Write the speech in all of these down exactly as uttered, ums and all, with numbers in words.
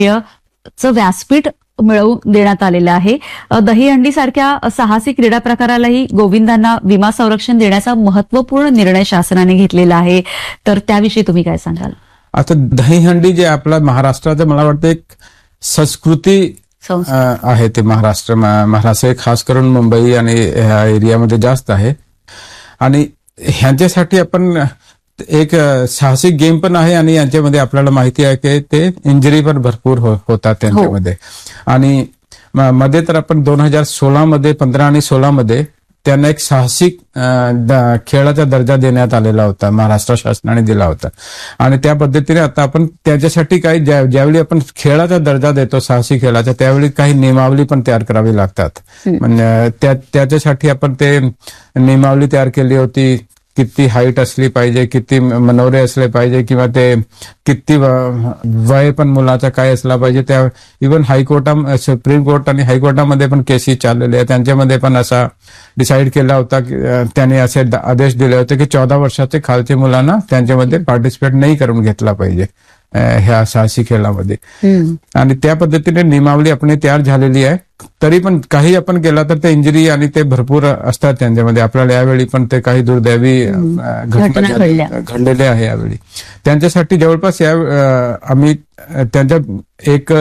चं व्यासपीठ मिळवून देण्यात आलेलं आहे. दहीहंडी सारख्या साहसी क्रीडा प्रकारालाही गोविंदांना विमा संरक्षण देण्याचा महत्वपूर्ण निर्णय शासनाने घेतलेला आहे. तर त्याविषयी तुम्ही काय सांगाल? आता दहीहंडी जे आपला महाराष्ट्राचं मला वाटतं एक संस्कृती आहे, ते महाराष्ट्र महाराष्ट्र खास करून मुंबई आणि ह्या एरियामध्ये जास्त आहे. आणि ह्यांच्यासाठी आपण एक साहसी गेम पण आहे आणि यांच्यामध्ये आपल्याला माहिती आहे की ते इंजरी पण भरपूर हो, होतात त्यांच्यामध्ये. आणि मध्ये तर आपण दोन हजार सोळा मध्ये पंधरा आणि सोळा मध्ये त्यांना एक साहसी खेळाचा दर्जा देण्यात आलेला होता, महाराष्ट्र शासनाने दिला होता. आणि त्या पद्धतीने आता आपण त्याच्यासाठी काही ज्यावेळी आपण खेळाचा दर्जा देतो साहसी खेळाचा, त्यावेळी काही नियमावली पण तयार करावी लागतात. म्हणजे त्याच्यासाठी आपण ते नियमावली तयार केली होती. किती हाईट असली पाहिजे, किती मनोरे असले पाहिजे, किंवा ते किती वय पण मुलाचा काय असला पाहिजे. त्या इव्हन हायकोर्टा सुप्रीम कोर्ट आणि हायकोर्टामध्ये पण केसेस चाललेले आहेत. त्यांच्यामध्ये पण असा डिसाईड केला होता की त्यांनी असे आदेश दिले होते की चौदा वर्षाचे खालच्या मुलांना त्यांच्यामध्ये पार्टिसिपेट नाही करून घेतला पाहिजे ह्या साहसी खेळामध्ये. आणि त्या पद्धतीने नियमावली आपण तयार झालेली आहे. तरी पण काही आपण केला तर ते इंजरी आणि ते भरपूर असतात त्यांच्यामध्ये. आपल्याला यावेळी पण ते काही दुर्दैवी घटना घडलेले आहे यावेळी. त्यांच्यासाठी जवळपास या आम्ही त्यांच्या एक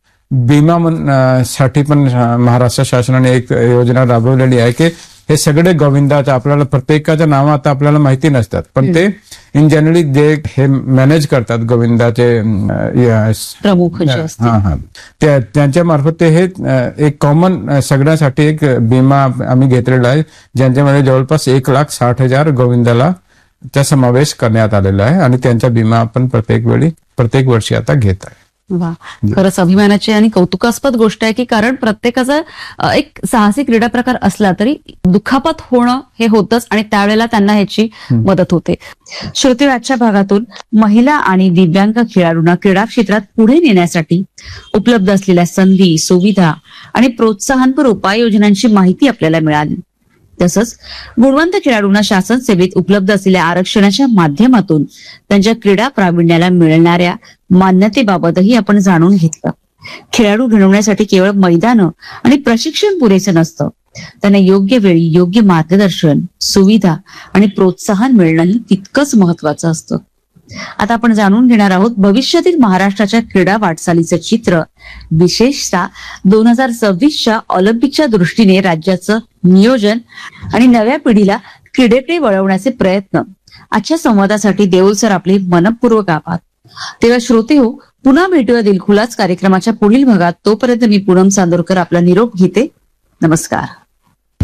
विमा साठी पण महाराष्ट्र शासनाने एक योजना राबवलेली आहे की हे सगळे गोविंदाचं आपल्याला प्रत्येकाचं नाव आता आपल्याला माहिती नसतात, पण ते इन जनरली जे हे मॅनेज करतात गोविंदाचे प्रमुख हा हा त्यांच्या मार्फत ते हे एक कॉमन सगळ्यासाठी एक विमा आम्ही घेतलेला आहे, ज्यांच्यामध्ये जवळपास एक लाख साठ हजार गोविंदाला चा समावेश करण्यात आलेला आहे. आणि त्यांचा विमा आपण प्रत्येक वेळी प्रत्येक वर्षी आता घेत आहे. वा, खरंच अभिमानाची आणि कौतुकास्पद गोष्ट आहे की कारण प्रत्येकाचा एक साहसी क्रीडा प्रकार असला तरी दुखापत होणं हे होतच आणि त्यावेळेला त्यांना ह्याची मदत होते. श्रोते, आजच्या भागातून महिला आणि दिव्यांग खेळाडूंना क्रीडा क्षेत्रात पुढे नेण्यासाठी उपलब्ध असलेल्या संधी, सुविधा आणि प्रोत्साहनपर उपाययोजनांची माहिती आपल्याला मिळाली. तसंच गुणवंत खेळाडूंना शासन सेवेत उपलब्ध असलेल्या आरक्षणाच्या माध्यमातून त्यांच्या क्रीडा प्रावीण्याला मिळणाऱ्या मान्यतेबाबतही आपण जाणून घेतलं. खेळाडू घडवण्यासाठी केवळ मैदानं आणि प्रशिक्षण पुरेसं नसतं, त्यांना योग्य वेळी योग्य मार्गदर्शन, सुविधा आणि प्रोत्साहन मिळणंही तितकंच महत्वाचं असतं. आता आपण जाणून घेणार आहोत भविष्यातील महाराष्ट्राच्या क्रीडा वाटचालीचं चित्र, विशेषतः दोन हजार सव्वीसच्या ऑलिम्पिकच्या दृष्टीने राज्याचं नियोजन आणि नव्या पिढीला क्रीडेकडे वळवण्याचे प्रयत्न. आजच्या संवादासाठी देऊल सर आपले मनपूर्वक आभार. तेव्हा श्रोते हो, पुन्हा भेटूया दिलखुलास कार्यक्रमाच्या पुढील भागात. तोपर्यंत मी पूनम चांदोरकर आपला निरोप घेते. नमस्कार.